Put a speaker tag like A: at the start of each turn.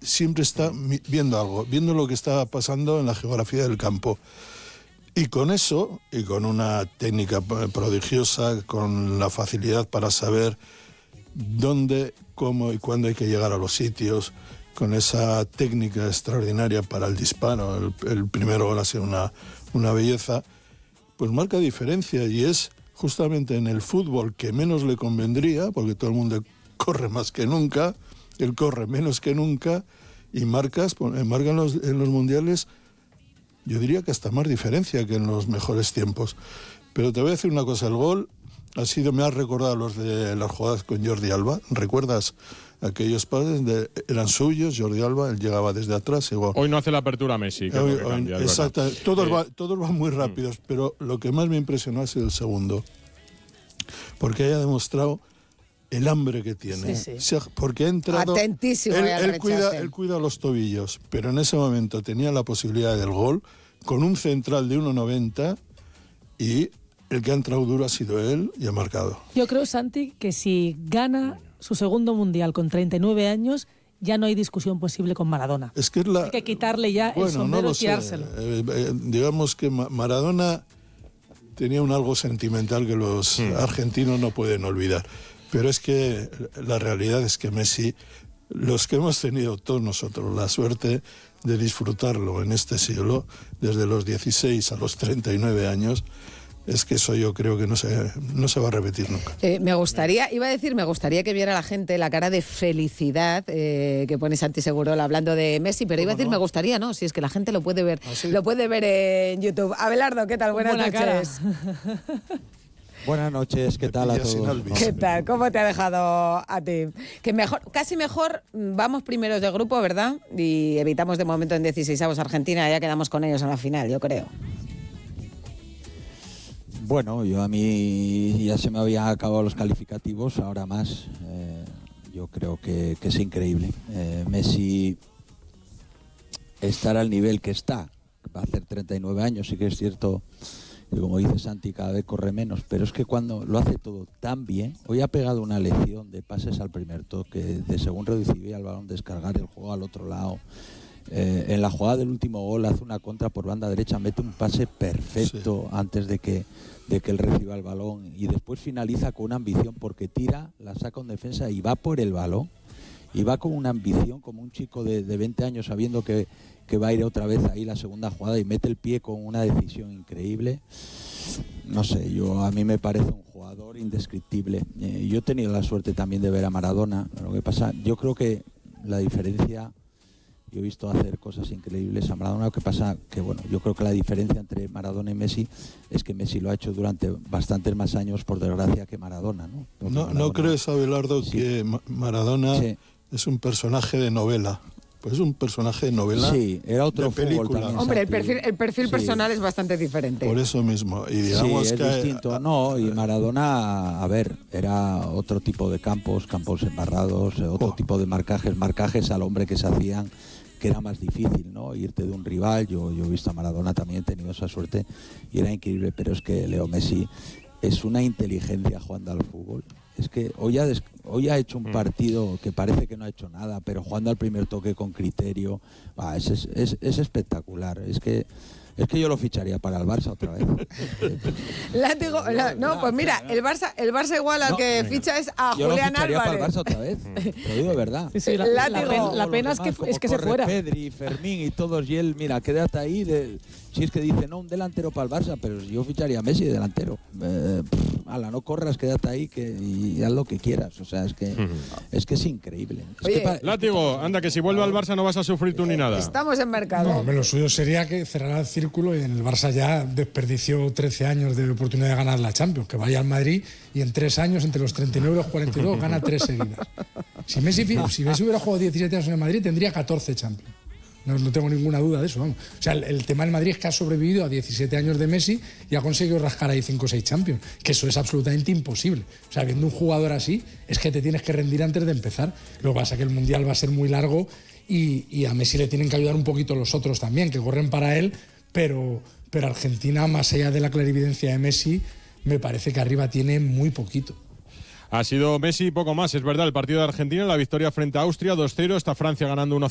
A: siempre está viendo algo, viendo lo que está pasando en la geografía del campo. Y con eso, y con una técnica prodigiosa, con la facilidad para saber dónde, cómo y cuándo hay que llegar a los sitios, con esa técnica extraordinaria para el disparo, el primer gol ha sido una belleza, pues marca diferencia, y es justamente en el fútbol que menos le convendría, porque todo el mundo corre más que nunca, él corre menos que nunca, y marca en los mundiales, yo diría que hasta más diferencia que en los mejores tiempos. Pero te voy a decir una cosa, el gol me ha recordado los de las jugadas con Jordi Alba. ¿Recuerdas aquellos pases? Eran suyos, Jordi Alba, él llegaba desde atrás y gol.
B: Hoy no hace la apertura Messi.
A: Exacto, todos van muy rápidos, pero lo que más me impresionó ha sido el segundo. Porque haya demostrado el hambre que tiene.
C: Sí.
A: O sea, porque ha entrado...
C: Atentísimo.
A: Él cuida los tobillos, pero en ese momento tenía la posibilidad del gol, con un central de 1,90, y el que ha entrado duro ha sido él y ha marcado.
D: Yo creo, Santi, que si gana su segundo mundial con 39 años, ya no hay discusión posible con Maradona.
A: Es que
D: hay que quitarle ya el sombrero y tirárselo.
A: Digamos que Maradona tenía un algo sentimental que los argentinos no pueden olvidar. Pero es que la realidad es que Messi, los que hemos tenido todos nosotros la suerte de disfrutarlo en este siglo, desde los 16 a los 39 años, es que eso yo creo que no se va a repetir nunca.
C: Me gustaría que viera la gente la cara de felicidad que pone Santi Segurola hablando de Messi, pero iba a decir, me gustaría, ¿no? Si es que la gente lo puede ver, lo puede ver en YouTube. Abelardo, ¿qué tal? Buenas noches.
E: Buenas noches, ¿qué tal a todos?
C: ¿Qué tal? ¿Cómo te ha dejado a ti? Que casi mejor vamos primeros de grupo, ¿verdad? Y evitamos de momento en 16avos Argentina, ya quedamos con ellos en la final, yo creo.
E: Bueno, a mí ya se me habían acabado los calificativos, ahora más. Yo creo que es increíble. Messi estar al nivel que está, va a hacer 39 años, sí que es cierto. Y como dice Santi, cada vez corre menos, pero es que cuando lo hace todo tan bien, hoy ha pegado una lección de pases al primer toque, de según recibía el balón, descargar el juego al otro lado. En la jugada del último gol hace una contra por banda derecha, mete un pase perfecto antes de que él reciba el balón, y después finaliza con una ambición porque tira, la saca en defensa y va por el balón, y va con una ambición como un chico de 20 años sabiendo que va a ir otra vez ahí la segunda jugada, y mete el pie con una decisión increíble. No sé, a mí me parece un jugador indescriptible. Yo he tenido la suerte también de ver a Maradona. Lo que pasa, yo creo que la diferencia, yo he visto hacer cosas increíbles a Maradona. Lo que pasa que, bueno, yo creo que la diferencia entre Maradona y Messi es que Messi lo ha hecho durante bastantes más años, por desgracia, que Maradona, ¿no?
A: ¿No crees, Abelardo, que Maradona es un personaje de novela? Pues es un personaje de novela.
E: Sí, era otro fútbol también.
C: Hombre, el perfil personal es bastante diferente.
A: Por eso mismo. Y digamos
E: es
A: que
E: distinto. No, y Maradona, a ver, era otro tipo de campos embarrados, otro tipo de marcajes al hombre que se hacían, que era más difícil, ¿no? Irte de un rival. Yo he visto a Maradona, también he tenido esa suerte y era increíble, pero es que Leo Messi es una inteligencia jugando al fútbol. Es que hoy ha hecho un partido que parece que no ha hecho nada, pero jugando al primer toque con criterio, es espectacular. Es que yo lo ficharía para el Barça otra vez.
C: No, pues mira, el Barça igual al que ficha es a Julián Álvarez.
E: Yo lo ficharía para el Barça otra vez, te lo digo de verdad.
D: Sí, la pena es que se fuera.
E: Pedri, Fermín y todos, y él, mira, quédate ahí. Si es que dice, no, un delantero para el Barça, pero yo ficharía a Messi de delantero. No corras, quédate ahí y haz lo que quieras. O sea, es que es increíble.
B: Látigo, anda, que si vuelve al Barça no vas a sufrir tú ni nada.
C: Estamos en mercado.
F: No, lo suyo sería que cerrara el círculo, y en el Barça ya desperdició 13 años de oportunidad de ganar la Champions. Que vaya al Madrid y en 3 años, entre los 39 y los 42, gana 3 seguidas. Si Messi hubiera jugado 17 años en el Madrid, tendría 14 Champions. No tengo ninguna duda de eso, vamos. O sea, el tema del Madrid es que ha sobrevivido a 17 años de Messi y ha conseguido rascar ahí 5 o 6 Champions, que eso es absolutamente imposible. O sea, viendo un jugador así, es que te tienes que rendir antes de empezar. Lo que pasa es que el Mundial va a ser muy largo y a Messi le tienen que ayudar un poquito los otros también, que corren para él, pero Argentina, más allá de la clarividencia de Messi, me parece que arriba tiene muy poquito.
B: Ha sido Messi y poco más, es verdad, el partido de Argentina, la victoria frente a Austria, 2-0, está Francia ganando 1-0.